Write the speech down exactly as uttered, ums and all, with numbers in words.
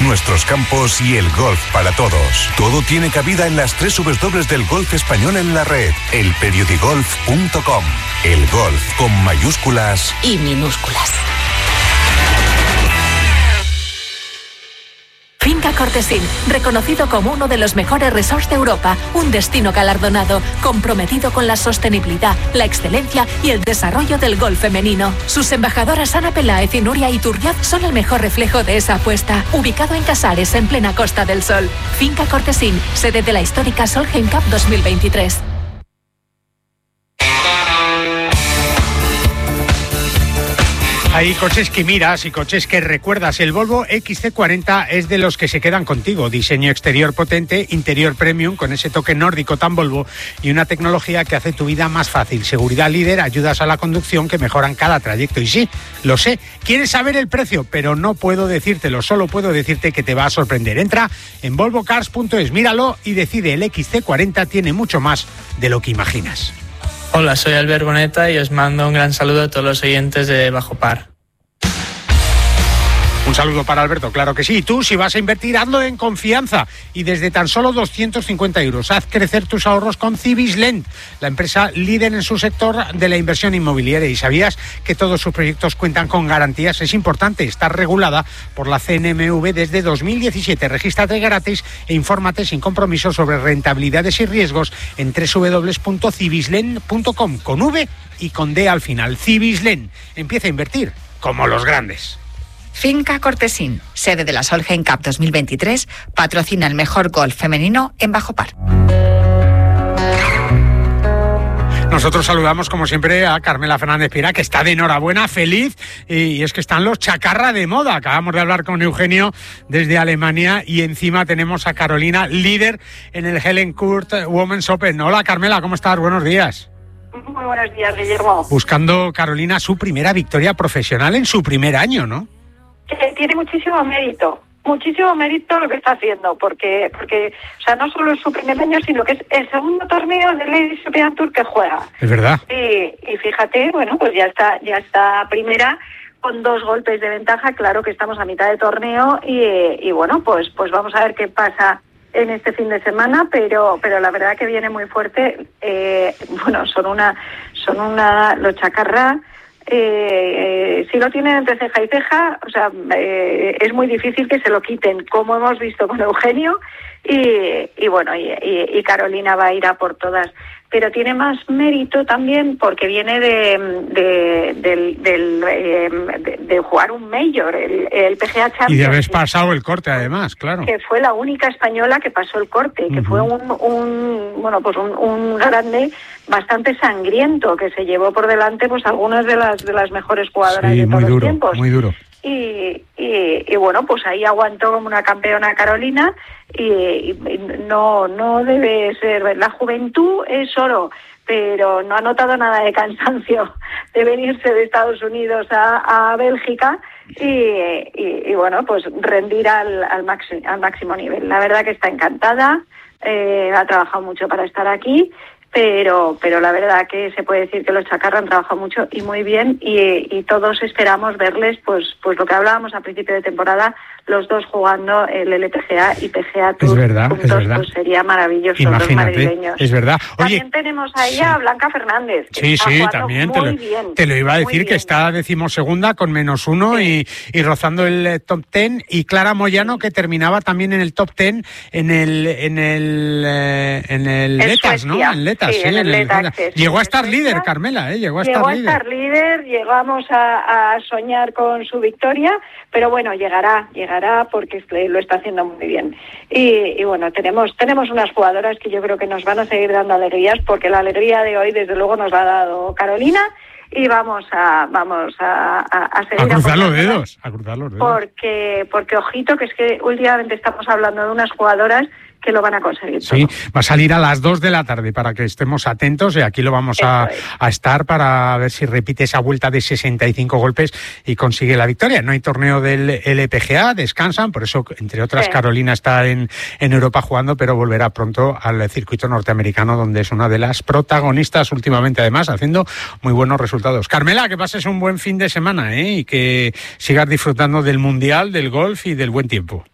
nuestros campos y el golf para todos. Todo tiene cabida en las tres dobles u del golf español en la red. el periodigolf punto com. El golf con mayúsculas y minúsculas. Finca Cortesín, reconocido como uno de los mejores resorts de Europa, un destino galardonado, comprometido con la sostenibilidad, la excelencia y el desarrollo del golf femenino. Sus embajadoras Ana Peláez y Nuria Iturriaz son el mejor reflejo de esa apuesta. Ubicado en Casares, en plena Costa del Sol. Finca Cortesín, sede de la histórica Solheim Cup dos mil veintitrés. Hay coches que miras y coches que recuerdas. El Volvo X C cuarenta es de los que se quedan contigo. Diseño exterior potente, interior premium con ese toque nórdico tan Volvo y una tecnología que hace tu vida más fácil. Seguridad líder, ayudas a la conducción que mejoran cada trayecto. Y sí, lo sé, quieres saber el precio, pero no puedo decírtelo. Solo puedo decirte que te va a sorprender. Entra en volvo cars punto es, míralo y decide. El X C cuarenta tiene mucho más de lo que imaginas. Hola, soy Albert Boneta y os mando un gran saludo a todos los oyentes de Bajo Par. Un saludo para Alberto, claro que sí. Tú, si vas a invertir, hazlo en confianza y desde tan solo doscientos cincuenta euros. Haz crecer tus ahorros con Cibisland, la empresa líder en su sector de la inversión inmobiliaria. ¿Y sabías que todos sus proyectos cuentan con garantías? Es importante, está regulada por la C N M V desde dos mil diecisiete. Regístrate gratis e infórmate sin compromiso sobre rentabilidades y riesgos en doble u doble u doble u punto cibisland punto com, con V y con D al final. Cibisland, empieza a invertir como los grandes. Finca Cortesín, sede de la Solheim Cup dos mil veintitrés, patrocina el mejor golf femenino en Bajo Par. Nosotros saludamos, como siempre, a Carmela Fernández Pira, que está de enhorabuena, feliz, y es que están los chacarra de moda. Acabamos de hablar con Eugenio desde Alemania y encima tenemos a Carolina, líder en el Helen Kurt Women's Open. Hola, Carmela, ¿cómo estás? Buenos días. Muy buenos días, Guillermo. Buscando, Carolina, su primera victoria profesional en su primer año, ¿no? Que tiene muchísimo mérito, muchísimo mérito lo que está haciendo, porque, porque, o sea, no solo es su primer año, sino que es el segundo torneo del Ladies European Tour que juega. Es verdad. Y, y fíjate, bueno, pues ya está, ya está primera con dos golpes de ventaja. Claro que estamos a mitad de torneo y, y bueno, pues, pues vamos a ver qué pasa en este fin de semana, pero, pero la verdad que viene muy fuerte. Eh, bueno, son una, son una, los chacarra. Eh, eh, si lo tienen entre ceja y ceja, o sea, eh, es muy difícil que se lo quiten, como hemos visto con Eugenio y, y bueno, y, y, y Carolina va a ir a por todas. Pero tiene más mérito también porque viene de de, del, del, eh, de, de jugar un Major, el, el P G A Champions. Y de haber pasado el corte, además, claro. Que fue la única española que pasó el corte, que uh-huh. fue un, un bueno pues un, un grande bastante sangriento que se llevó por delante pues algunas de las de las mejores jugadoras sí, de todos muy duro, los tiempos. Muy duro. Y, y, y bueno, pues ahí aguantó como una campeona Carolina y, y no no debe ser, la juventud es oro, pero no ha notado nada de cansancio de venirse de Estados Unidos a, a Bélgica y, y, y bueno, pues rendir al, al, máximo, al máximo nivel. La verdad que está encantada, eh, ha trabajado mucho para estar aquí. Pero pero la verdad que se puede decir que los chacarra han trabajado mucho y muy bien y, y todos esperamos verles pues pues lo que hablábamos a principio de temporada, los dos jugando el L P G A y P G A Tour es verdad, juntos, es verdad. Pues sería maravilloso. Imagínate, los madrileños. Es verdad. Oye, también tenemos ahí a Blanca Fernández. Que sí, está sí, jugando también te muy lo, bien, te lo iba a decir, que está decimosegunda con menos uno sí. y, y rozando el eh, top ten, y Clara Moyano que terminaba también en el top ten en el en el eh, en el Letas, ¿no? En Letas, sí, sí, en el Letas. Llegó a estar líder, Carmela, ¿eh? Llegó a estar llegó líder. Llegó a estar líder, llegamos a, a soñar con su victoria, pero bueno, llegará, llegará porque lo está haciendo muy bien. Y, y bueno, tenemos tenemos unas jugadoras que yo creo que nos van a seguir dando alegrías, porque la alegría de hoy desde luego nos la ha dado Carolina, y vamos a vamos a, a, a seguir a cruzar los dedos, a cruzar los dedos. Porque, porque ojito, que es que últimamente estamos hablando de unas jugadoras que lo van a conseguir todo. Sí, va a salir a las dos de la tarde para que estemos atentos, y aquí lo vamos a, a estar para ver si repite esa vuelta de sesenta y cinco golpes y consigue la victoria. No hay torneo del L P G A, descansan, por eso, entre otras, sí. Carolina está en, en Europa jugando, pero volverá pronto al circuito norteamericano, donde es una de las protagonistas últimamente, además, haciendo muy buenos resultados. Carmela, que pases un buen fin de semana, ¿eh? Y que sigas disfrutando del Mundial, del golf y del buen tiempo.